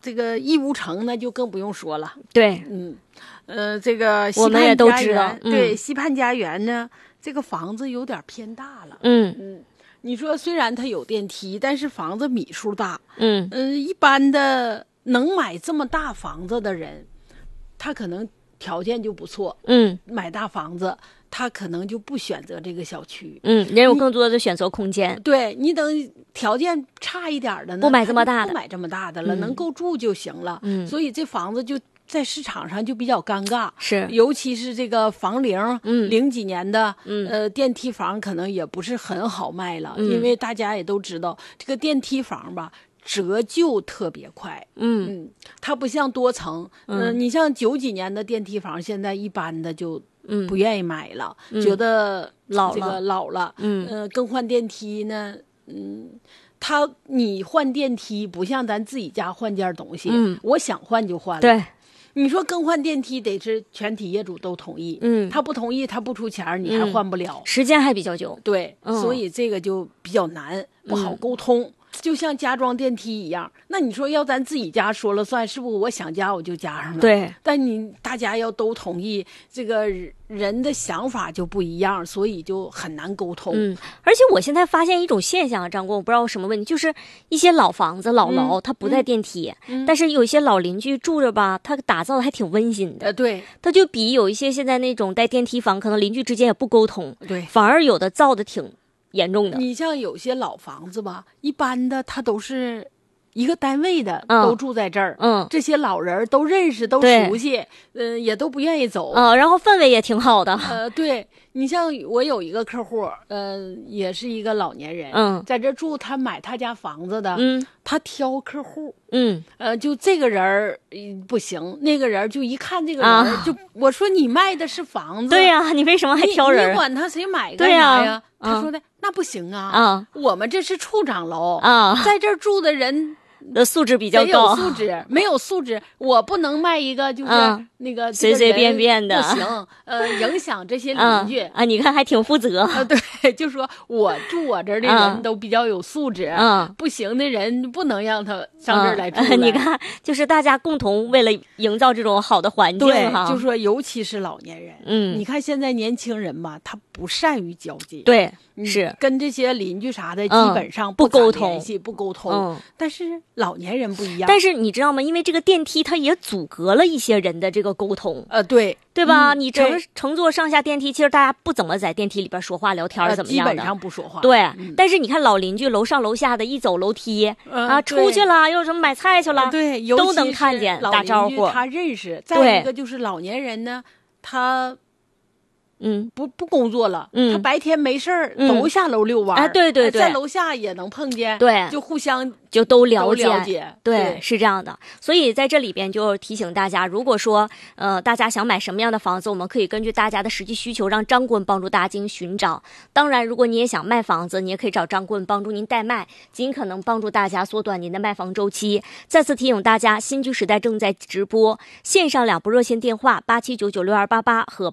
这个义乌城那就更不用说了。 对， 这个我们也都知道， 对，西畔家园呢，这个房子有点偏大了。你说虽然它有电梯，但是房子米数大。一般的能买这么大房子的人，他可能条件就不错。买大房子，他可能就不选择这个小区。 人有更多的选择空间。 对，你等条件差一点的呢， 不买这么大的， 不买这么大的了，能够住就行了。所以这房子就在市场上就比较尴尬。 是， 尤其是这个房龄，0几年的，电梯房可能也不是很好卖了，因为大家也都知道这个电梯房吧，折旧特别快。它不像多层。你像90几年的电梯房，现在一般的就不愿意买了，觉得老了。更换电梯呢，你换电梯不像咱自己家换件东西，我想换就换了。 对， 你说更换电梯得是全体业主都同意，他不同意，他不出钱，你还换不了， 时间还比较久。 对，所以这个就比较难，不好沟通。就像加装电梯一样，那你说要咱自己家说了算，是不是我想加我就加上了？ 对。 但大家要都同意，这个人的想法就不一样，所以就很难沟通。 而且我现在发现一种现象，张工，我不知道什么问题，就是一些老房子、老楼，它不带电梯，但是有一些老邻居住着吧，他打造的还挺温馨的。 对， 他就比有一些现在那种带电梯房，可能邻居之间也不沟通， 对， 反而有的造的挺严重的。 你像有些老房子吧，一般的他都是一个单位的，都住在这儿。这些老人都认识，都熟悉，也都不愿意走。 然后氛围也挺好的。 对，你像我有一个客户，也是一个老年人，在这住，他买他家房子的，他挑客户，就这个人不行，那个人就一看这个人，就我说你卖的是房子， 对呀，你为什么还挑人？ 你管他谁买干啥呀？他说的那不行啊，我们这是处长楼在这儿住的人的素质比较高， 有素质，没有素质，我不能卖一个就是那个随随便便的， 不行，影响这些邻居你看还挺负责。 对，就说我住我这儿的人都比较有素质，不行的人不能让他上这儿来住来。 你看，就是大家共同为了营造这种好的环境哈， 就说尤其是老年人，你看现在年轻人吧，他不善于交际， 对，是跟这些邻居啥的基本上不沟通， 不沟通。但是老年人不一样。 但是你知道吗？因为这个电梯它也阻隔了一些人的这个沟通。对吧？你乘坐上下电梯，其实大家不怎么在电梯里边说话聊天，怎么样的？ 基本上不说话。 对，但是你看老邻居楼上楼下的，一走楼梯出去了，又什么买菜去了， 对， 都能看见打招呼。 他认识。再一个就是老年人呢，他不工作了，他白天没事儿都下楼遛弯， 对， 在楼下也能碰见， 对， 就互相就都了解， 对，是这样的。所以在这里边就提醒大家，如果说大家想买什么样的房子，我们可以根据大家的实际需求，让张顾问帮助大家进行寻找。当然，如果你也想卖房子，你也可以找张顾问帮助您代卖，尽可能帮助大家缩短您的卖房周期。再次提醒大家，新居时代正在直播，线上2部热线电话87996288和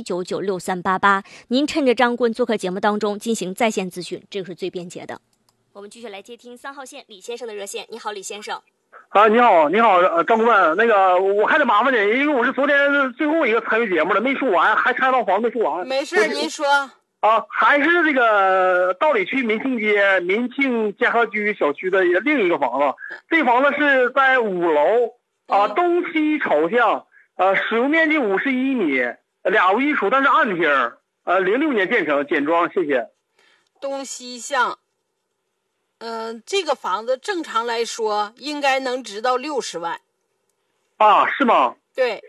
87996388，您趁着张顾问做客节目当中进行在线咨询，这个是最便捷的。我们继续来接听3号线李先生的热线。你好，李先生。 你好，张顾问，那个我还得麻烦你，因为我是昨天最后一个参与节目了，没说完，还拆到房没说完。 没事，您说。 还是这个道里区民庆街民庆嘉和居小区的另一个房子，这房子是在5楼东西朝向，使用面积51米，2屋一厨，但是暗厅，06年建成简装，谢谢。 东西向。这个房子正常来说应该能值到60万。 是吗？ 对。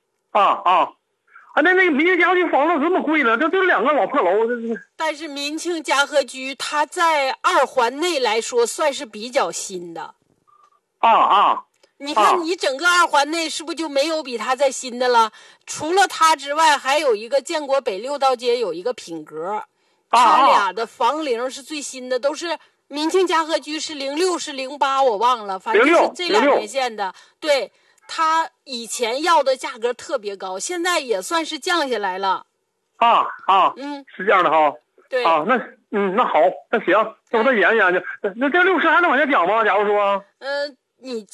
那个民庆嘉和居房子这么贵呢？这2个老破楼， 但是民庆嘉和居它在2环内来说算是比较新的。你看你整个2环内是不是就没有比它再新的了？除了它之外，还有一个建国北6道街有一个品格，它俩的房龄是最新的，都是。民庆嘉和居是06是08我忘了，反正是这2年限的。对，他以前要的价格特别高，现在也算是降下来了。 是这样的哈。 对那好，那行，那我再研究研究。那这60还能往下讲吗？假如说， 你